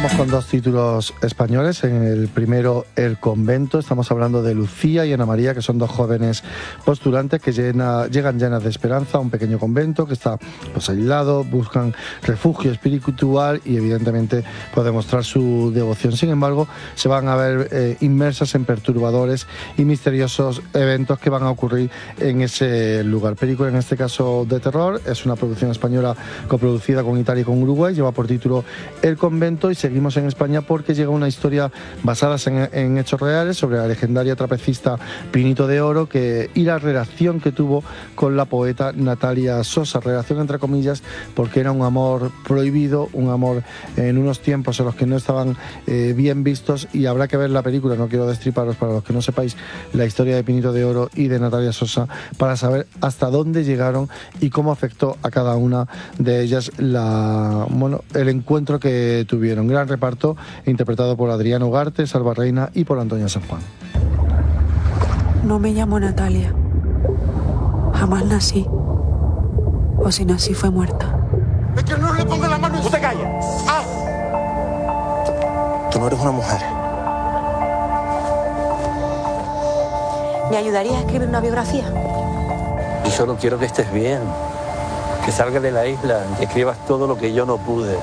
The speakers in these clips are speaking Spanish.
Vamos con dos títulos españoles. En el primero, El convento. Estamos hablando de Lucía y Ana María, que son dos jóvenes postulantes que llegan llenas de esperanza a un pequeño convento que está pues aislado, buscan refugio espiritual y evidentemente pues demostrar su devoción. Sin embargo, se van a ver inmersas en perturbadores y misteriosos eventos que van a ocurrir en ese lugar. Película en este caso de terror, es una producción española coproducida con Italia y con Uruguay, lleva por título El convento y seguimos en España porque llega una historia basada en hechos reales sobre la legendaria trapecista Pinito de Oro y la relación que tuvo con la poeta Natalia Sosa, relación entre comillas porque era un amor prohibido, un amor en unos tiempos en los que no estaban bien vistos, y habrá que ver la película, no quiero destriparos para los que no sepáis la historia de Pinito de Oro y de Natalia Sosa para saber hasta dónde llegaron y cómo afectó a cada una de ellas el encuentro que tuvieron. Gran reparto interpretado por Adrián Ugarte, Salva Reina y por Antonia San Juan. No me llamo Natalia. Jamás nací. O si nací fue muerta. ¡Es que no le ponga la mano! ¡Tú te callas! ¡Ah! Tú no eres una mujer. ¿Me ayudarías a escribir una biografía? Y solo quiero que estés bien. Que salgas de la isla y escribas todo lo que yo no pude.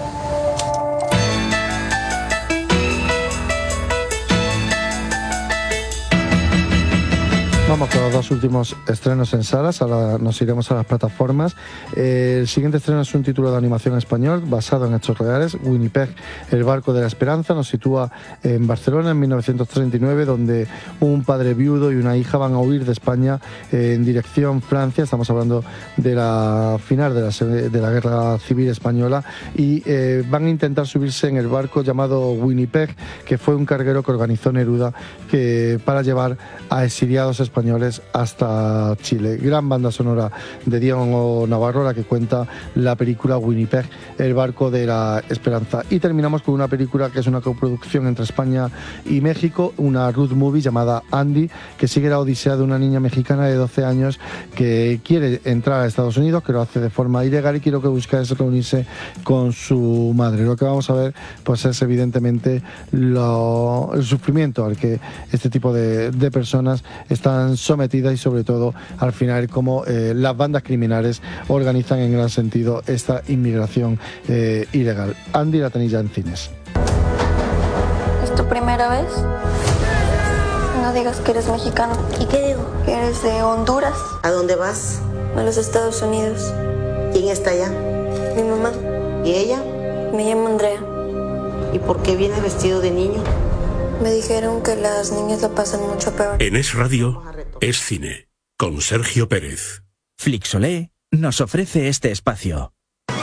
Vamos con los dos últimos estrenos en salas, ahora nos iremos a las plataformas. El siguiente estreno es un título de animación español basado en hechos reales, Winnipeg, el barco de la esperanza. Nos sitúa en Barcelona en 1939, donde un padre viudo y una hija van a huir de España en dirección Francia. Estamos hablando de la final de la Guerra Civil Española y van a intentar subirse en el barco llamado Winnipeg, que fue un carguero que organizó Neruda para llevar a exiliados españoles hasta Chile. Gran banda sonora de Diego Navarro, la que cuenta la película Winnipeg, el barco de la esperanza. Y terminamos con una película que es una coproducción entre España y México, una road movie llamada Andy, que sigue la odisea de una niña mexicana de 12 años que quiere entrar a Estados Unidos, que lo hace de forma ilegal y que lo que busca es reunirse con su madre. Lo que vamos a ver pues es evidentemente el sufrimiento al que este tipo de personas están sometidas y sobre todo al final cómo las bandas criminales organizan en gran sentido esta inmigración ilegal. Andy la tenéis ya en cines. ¿Es tu primera vez? No digas que eres mexicano. ¿Y qué digo? Que eres de Honduras. ¿A dónde vas? A los Estados Unidos. ¿Quién está allá? Mi mamá. ¿Y ella? Me llamo Andrea. ¿Y por qué viene vestido de niño? Me dijeron que las niñas lo pasan mucho peor. En Es Radio, Es Cine, con Sergio Pérez. Flixolé nos ofrece este espacio.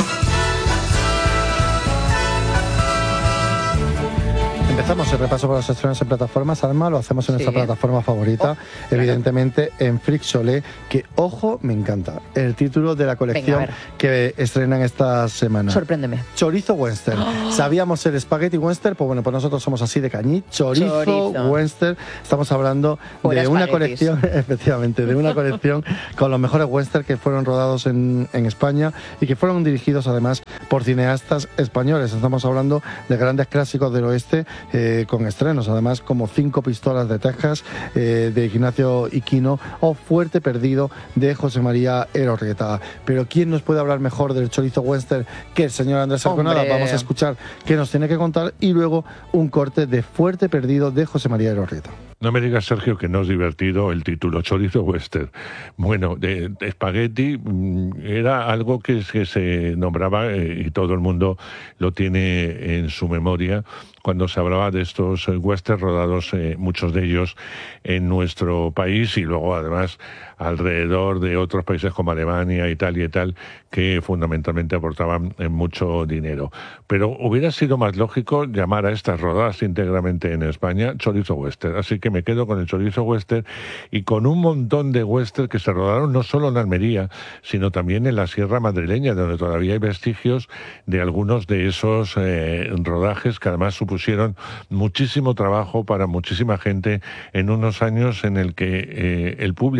Empezamos el repaso por los estrenos en plataformas. Alma, lo hacemos en nuestra plataforma favorita, evidentemente en Flixolé, que, ojo, me encanta el título de la colección que estrenan esta semana. Sorpréndeme. Chorizo Western. ¿Sabíamos el Spaghetti Western? Pues bueno, pues nosotros somos así de cañí. Chorizo Western. Estamos hablando de una colección, efectivamente, de una colección con los mejores western que fueron rodados en España y que fueron dirigidos además por cineastas españoles. Estamos hablando de grandes clásicos del oeste, con estrenos además como Cinco pistolas de Texas de Ignacio Iquino o Fuerte perdido de José María Erorrieta. Pero ¿quién nos puede hablar mejor del chorizo western que el señor Andrés Arconada? Vamos a escuchar qué nos tiene que contar y luego un corte de Fuerte perdido de José María Erorrieta. No me digas, Sergio, que no es divertido el título, Chorizo Western. Bueno, de espagueti era algo que se nombraba y todo el mundo lo tiene en su memoria cuando se hablaba de estos westerns rodados, muchos de ellos en nuestro país y luego además alrededor de otros países como Alemania, Italia y tal, que fundamentalmente aportaban mucho dinero. Pero hubiera sido más lógico llamar a estas rodadas íntegramente en España chorizo western. Así que me quedo con el chorizo western y con un montón de western que se rodaron no solo en Almería, sino también en la Sierra Madrileña, donde todavía hay vestigios de algunos de esos rodajes que además supusieron muchísimo trabajo para muchísima gente en unos años en el que el público italiano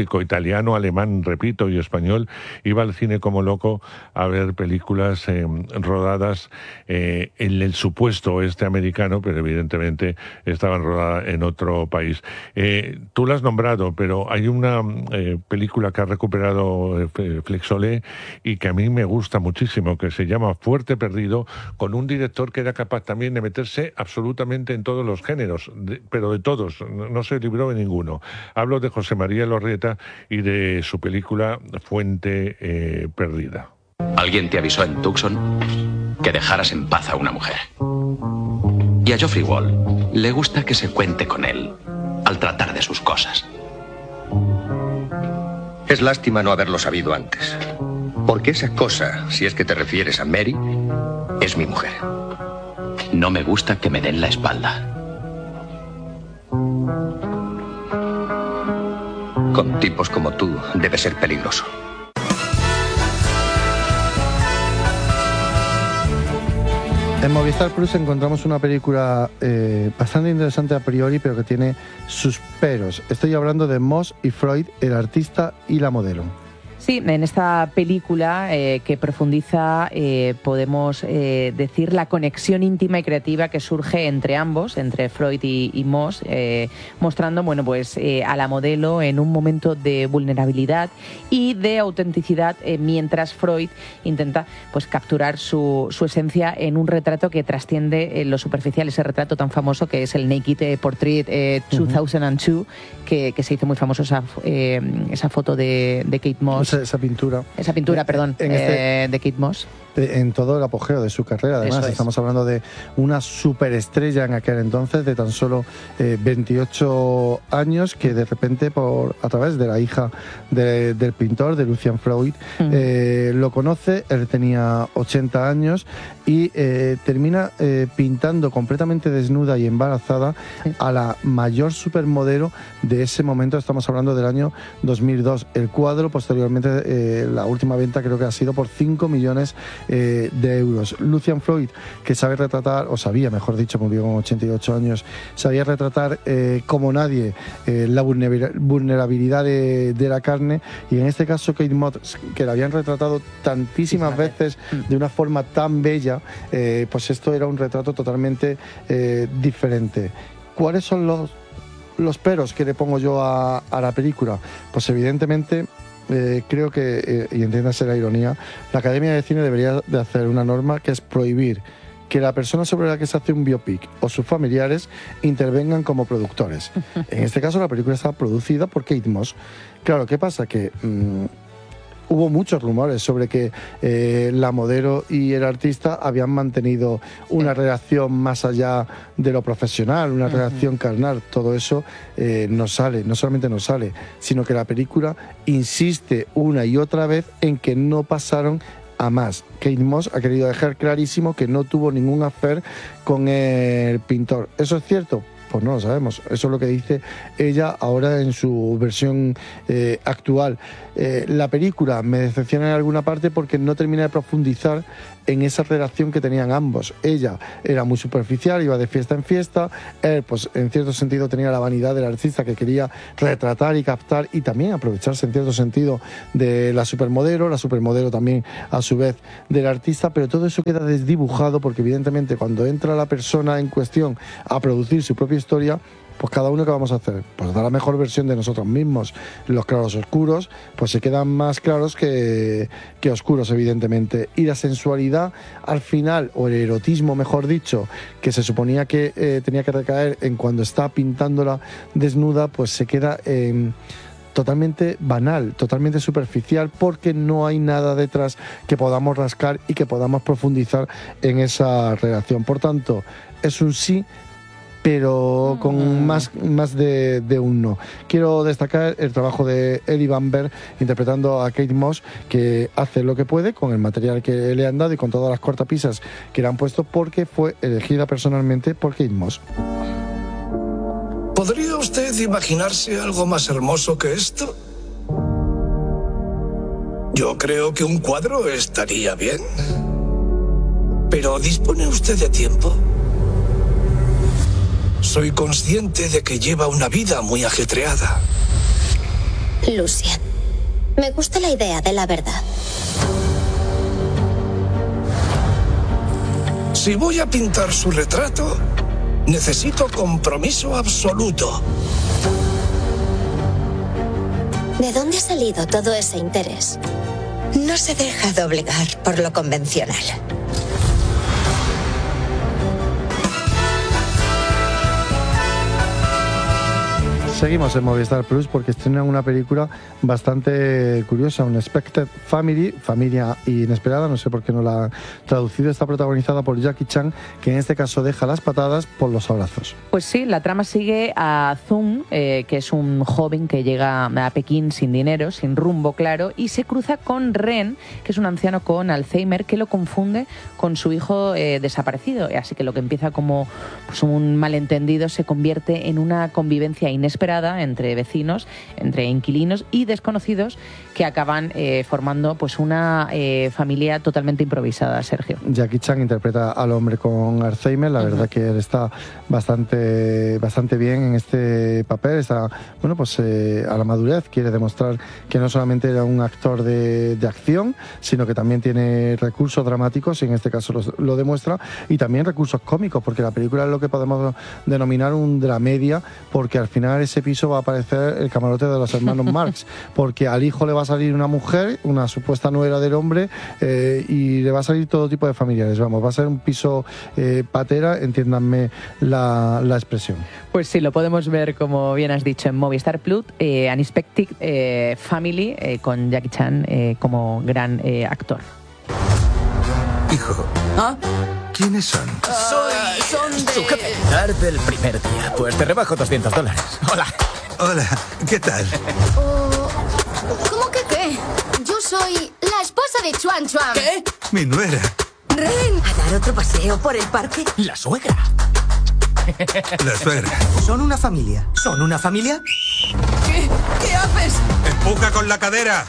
italiano, alemán, repito, y español, iba al cine como loco a ver películas rodadas en el supuesto oeste americano, pero evidentemente estaban rodadas en otro país. Tú la has nombrado, pero hay una película que ha recuperado Flixolé y que a mí me gusta muchísimo, que se llama Fuerte Perdido, con un director que era capaz también de meterse absolutamente en todos los géneros, pero de todos, no se libró de ninguno. Hablo de José María Elorrieta y de su película Fuente Perdida. Alguien te avisó en Tucson que dejaras en paz a una mujer. Y a Geoffrey Wall le gusta que se cuente con él al tratar de sus cosas. Es lástima no haberlo sabido antes. Porque esa cosa, si es que te refieres a Mary, es mi mujer. No me gusta que me den la espalda. Con tipos como tú, debe ser peligroso. En Movistar Plus encontramos una película bastante interesante a priori, pero que tiene sus peros. Estoy hablando de Moss y Freud, el artista y la modelo. Sí, en esta película que profundiza, podemos decir, la conexión íntima y creativa que surge entre ambos, entre Freud y Moss, mostrando, bueno, pues a la modelo en un momento de vulnerabilidad y de autenticidad, mientras Freud intenta, pues, capturar su esencia en un retrato que trasciende lo superficial, ese retrato tan famoso que es el Naked Portrait 2002, que se hizo muy famoso esa foto de Kate Moss. Esa pintura. Esa pintura, perdón, de Kate Moss. En todo el apogeo de su carrera, además. Estamos hablando de una superestrella en aquel entonces, de tan solo 28 años, que de repente, a través de la hija del pintor, de Lucian Freud, lo conoce. Él tenía 80 años y termina pintando completamente desnuda y embarazada a la mayor supermodelo de ese momento. Estamos hablando del año 2002. El cuadro, posteriormente, la última venta creo que ha sido por 5 millones de euros. Lucian Freud, que sabe retratar, o sabía, mejor dicho, murió con 88 años, sabía retratar como nadie la vulnerabilidad de la carne, y en este caso Kate Moss, que la habían retratado tantísimas veces de una forma tan bella, pues esto era un retrato totalmente diferente. ¿Cuáles son los peros que le pongo yo a la película? Pues evidentemente creo que, y entiéndase la ironía, la Academia de Cine debería de hacer una norma que es prohibir que la persona sobre la que se hace un biopic o sus familiares intervengan como productores. En este caso la película está producida por Kate Moss. Claro, ¿qué pasa? Que hubo muchos rumores sobre que la modelo y el artista habían mantenido una relación más allá de lo profesional, una relación carnal. Todo eso no solamente no sale, sino que la película insiste una y otra vez en que no pasaron a más. Kate Moss ha querido dejar clarísimo que no tuvo ningún affair con el pintor. ¿Eso es cierto? Pues no lo sabemos. Eso es lo que dice ella ahora en su versión actual. La película me decepciona en alguna parte porque no termina de profundizar en esa relación que tenían ambos. Ella era muy superficial, iba de fiesta en fiesta. Él, pues en cierto sentido, tenía la vanidad del artista que quería retratar y captar y también aprovecharse en cierto sentido de la supermodelo también a su vez del artista, pero todo eso queda desdibujado porque evidentemente cuando entra la persona en cuestión a producir su propia historia, pues cada uno, ¿qué vamos a hacer? Pues dar la mejor versión de nosotros mismos. Los claros oscuros, pues se quedan más claros que oscuros, evidentemente. Y la sensualidad, al final, o el erotismo, mejor dicho, que se suponía que tenía que recaer en cuando está pintándola desnuda, pues se queda totalmente banal, totalmente superficial, porque no hay nada detrás que podamos rascar y que podamos profundizar en esa relación. Por tanto, es un sí, pero con más de un no. Quiero destacar el trabajo de Eddie Van Berg interpretando a Kate Moss, que hace lo que puede con el material que le han dado y con todas las cortapisas que le han puesto, porque fue elegida personalmente por Kate Moss. ¿Podría usted imaginarse algo más hermoso que esto? Yo creo que un cuadro estaría bien. Pero ¿dispone usted de tiempo? Soy consciente de que lleva una vida muy ajetreada. Lucian, Me gusta la idea de la verdad. Si voy a pintar su retrato, necesito compromiso absoluto. ¿De dónde ha salido todo ese interés? No se deja doblegar por lo convencional. Seguimos en Movistar Plus porque estrenan una película bastante curiosa, Unexpected Family, familia inesperada, no sé por qué no la han traducido. Está protagonizada por Jackie Chan, que en este caso deja las patadas por los abrazos. Pues sí, la trama sigue a Zung, que es un joven que llega a Pekín sin dinero, sin rumbo claro, y se cruza con Ren, que es un anciano con Alzheimer, que lo confunde con su hijo desaparecido. Así que lo que empieza como pues, un malentendido se convierte en una convivencia inesperada entre vecinos, entre inquilinos y desconocidos que acaban formando pues una familia totalmente improvisada, Sergio. Jackie Chan interpreta al hombre con Alzheimer, la verdad que él está bastante bien en este papel, está bueno pues a la madurez, quiere demostrar que no solamente era un actor de acción, sino que también tiene recursos dramáticos, y en este caso lo demuestra, y también recursos cómicos, porque la película es lo que podemos denominar un dramedia, porque al final ese piso va a aparecer el camarote de los hermanos Marx, porque al hijo le va a salir una mujer, una supuesta nuera del hombre, y le va a salir todo tipo de familiares. Vamos, va a ser un piso patera, entiéndanme la expresión. Pues sí, lo podemos ver, como bien has dicho, en Movistar Plus, Unexpected Family, con Jackie Chan como gran actor. Hijo. ¿Ah? ¿Quiénes son? Son de... Su jefe. Tarde el primer día. Pues te rebajo $200. Hola. Hola, ¿qué tal? ¿Cómo que qué? Yo soy la esposa de Chuan Chuan. ¿Qué? Mi nuera. Ren, ¿a dar otro paseo por el parque? La suegra. La suegra. ¿Son una familia? ¿Son una familia? ¿Qué haces? Empuja con la cadera.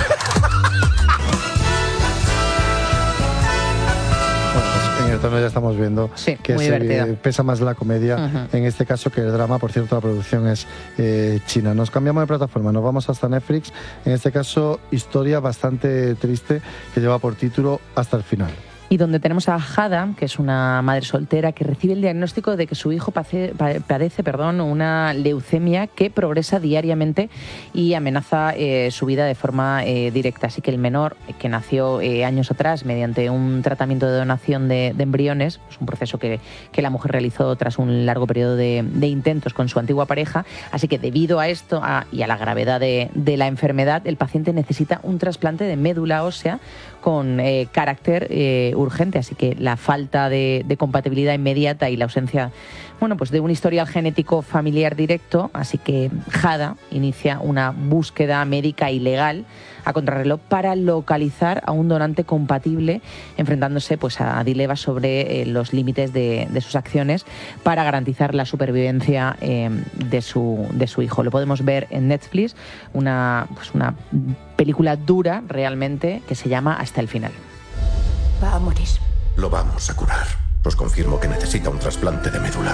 En el tono ya estamos viendo que pesa más la comedia en este caso que el drama. Por cierto, la producción es china. Nos cambiamos de plataforma, nos vamos hasta Netflix. En este caso, historia bastante triste que lleva por título Hasta el final. Y donde tenemos a Hada, que es una madre soltera que recibe el diagnóstico de que su hijo padece una leucemia que progresa diariamente y amenaza su vida de forma directa. Así que el menor, que nació años atrás mediante un tratamiento de donación de embriones, es un proceso que la mujer realizó tras un largo periodo de intentos con su antigua pareja. Así que debido a esto y a la gravedad de la enfermedad, el paciente necesita un trasplante de médula ósea con carácter urgente, así que la falta de compatibilidad inmediata y la ausencia pues de un historial genético familiar directo, así que Hada inicia una búsqueda médica y legal a contrarreloj para localizar a un donante compatible, enfrentándose pues a dilema sobre los límites de sus acciones para garantizar la supervivencia de su hijo. Lo podemos ver en Netflix, una película dura realmente que se llama Hasta el final. Va a morir. Lo vamos a curar. Os confirmo que necesita un trasplante de médula.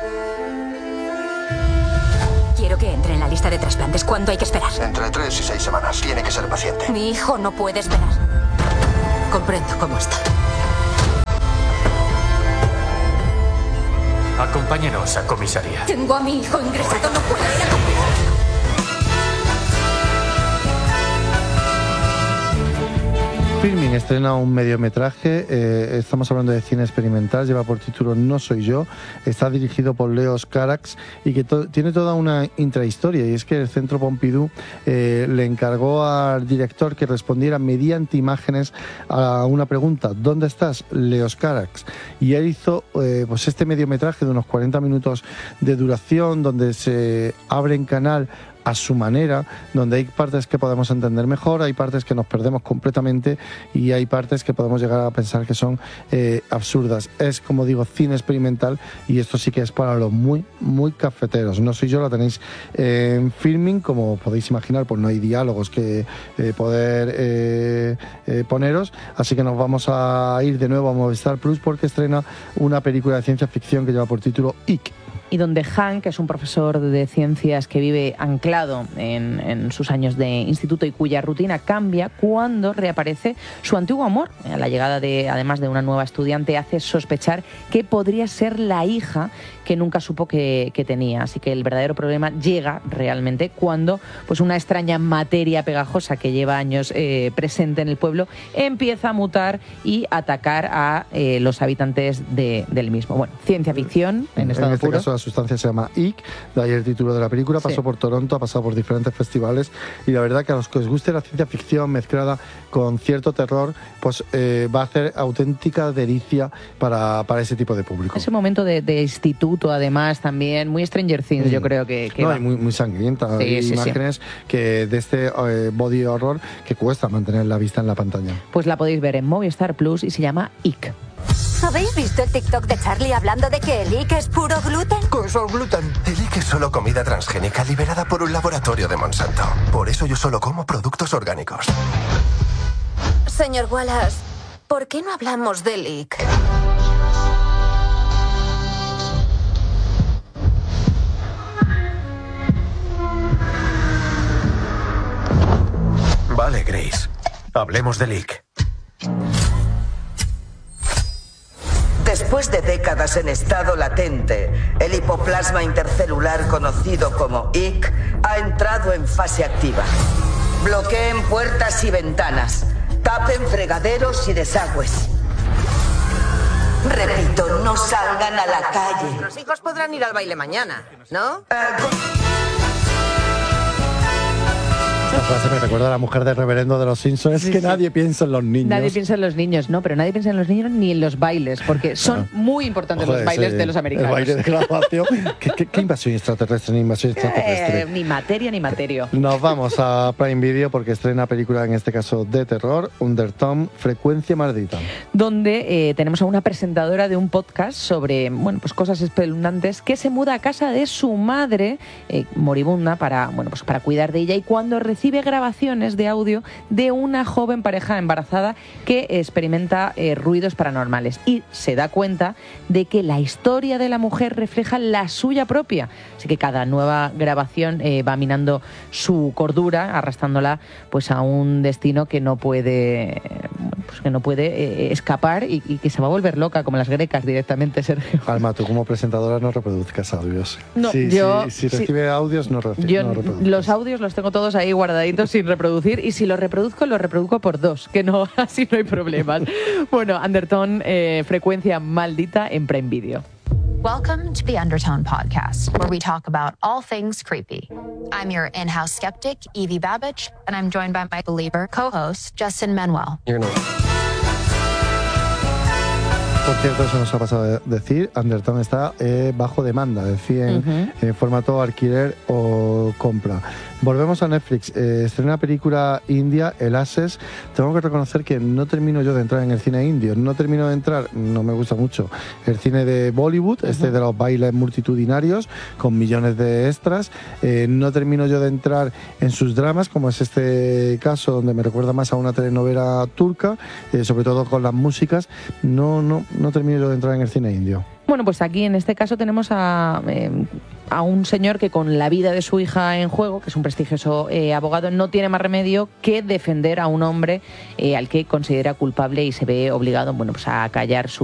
Quiero que entre en la lista de trasplantes. ¿Cuánto hay que esperar? Entre 3 y 6 semanas. Tiene que ser paciente. Mi hijo no puede esperar. Comprendo cómo está. Acompáñenos a comisaría. Tengo a mi hijo ingresado. No puedo ir a comer. Filmin estrena un mediometraje, estamos hablando de cine experimental, lleva por título No soy yo, está dirigido por Leos Carax y que tiene toda una intrahistoria, y es que el Centro Pompidou le encargó al director que respondiera mediante imágenes a una pregunta: ¿dónde estás, Leos Carax? Y él hizo pues este mediometraje de unos 40 minutos de duración, donde se abre en canal a su manera, donde hay partes que podemos entender mejor, hay partes que nos perdemos completamente y hay partes que podemos llegar a pensar que son absurdas. Es, como digo, cine experimental, y esto sí que es para los muy, muy cafeteros. No soy yo, la tenéis en Filmin, como podéis imaginar, pues no hay diálogos que poder poneros, así que nos vamos a ir de nuevo a Movistar Plus porque estrena una película de ciencia ficción que lleva por título Ick. y donde Hank, que es un profesor de ciencias que vive anclado en sus años de instituto y cuya rutina cambia cuando reaparece su antiguo amor. La llegada además de una nueva estudiante, hace sospechar que podría ser la hija que nunca supo que tenía. Así que el verdadero problema llega realmente cuando pues una extraña materia pegajosa que lleva años presente en el pueblo empieza a mutar y atacar a los habitantes del mismo. Bueno, ciencia ficción en estado este puro. caso la sustancia se llama Ick, de ahí el título de la película. Pasó por Toronto, ha pasado por diferentes festivales y la verdad que a los que os guste la ciencia ficción mezclada con cierto terror, pues va a hacer auténtica delicia para ese tipo de público. Ese momento de instituto, además, también muy Stranger Things, yo creo que no, va. y muy sangrienta. Sí, Hay sí, imágenes que de este body horror que cuesta mantener la vista en la pantalla. Pues la podéis ver en Movistar Plus y se llama Ick. ¿Habéis visto el TikTok de Charlie hablando de que el Ick es puro gluten? ¿Qué es el gluten? El Ick es solo comida transgénica liberada por un laboratorio de Monsanto. Por eso yo solo como productos orgánicos. Señor Wallace, ¿por qué no hablamos del Ick? Vale, Grace. Hablemos del Ick. Después de décadas en estado latente, el hipoplasma intercelular conocido como Ick ha entrado en fase activa. Bloqueen puertas y ventanas, tapen fregaderos y desagües. Repito, no salgan a la calle. Los hijos podrán ir al baile mañana, ¿no? Esta frase me recuerda a la mujer del reverendo de los Simpsons. Es que nadie piensa en los niños. Nadie piensa en los niños, no, pero nadie piensa en los niños ni en los bailes, porque son muy importantes los bailes de los americanos. El baile de graduación. ¿Qué invasión extraterrestre ni invasión extraterrestre? Ni materia ni materio. Nos vamos a Prime Video porque estrena película, en este caso de terror, Undertone, Frecuencia Maldita. Donde tenemos a una presentadora de un podcast sobre pues cosas espeluznantes que se muda a casa de su madre moribunda para cuidar de ella, y cuando recibe grabaciones de audio de una joven pareja embarazada que experimenta ruidos paranormales y se da cuenta de que la historia de la mujer refleja la suya propia. Así que cada nueva grabación va minando su cordura, arrastrándola pues a un destino que no puede escapar y que se va a volver loca, como las grecas directamente, Sergio. Alma, tú como presentadora no reproduzcas audios. No, si recibe audios, no reproduzcas. Los audios los tengo todos ahí guardaditos sin reproducir, y si los reproduzco por dos, que no, así no hay problemas. Bueno, Undertone, Frecuencia Maldita en Prime Video. Welcome to the Undertone Podcast, where we talk about all things creepy. I'm your in-house skeptic, Evie Babbage, and I'm joined by my believer co-host, Justin Manuel. Por cierto, eso nos ha pasado de decir, Undertone está bajo demanda, es decir, en formato alquiler o compra. Volvemos a Netflix, estrena película india, El Access. Tengo que reconocer que no termino yo de entrar en el cine indio, no termino de entrar, no me gusta mucho, el cine de Bollywood, de los bailes multitudinarios, con millones de extras. No termino yo de entrar en sus dramas, como es este caso, donde me recuerda más a una telenovela turca, sobre todo con las músicas. No termino yo de entrar en el cine indio. Bueno, pues aquí en este caso tenemos a un señor que, con la vida de su hija en juego, que es un prestigioso abogado, no tiene más remedio que defender a un hombre al que considera culpable y se ve obligado a callar su